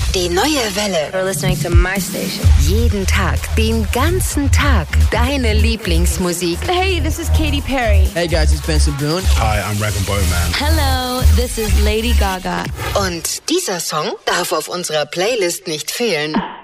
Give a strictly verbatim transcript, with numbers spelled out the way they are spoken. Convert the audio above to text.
Die neue Welle. You're listening to my station. Jeden Tag, den ganzen Tag. Deine Lieblingsmusik. Hey, this is Katy Perry. Hey guys, it's Benson Boone. Hi, I'm Rag and Bone Man. Hello, this is Lady Gaga. Und dieser Song darf auf unserer Playlist nicht fehlen.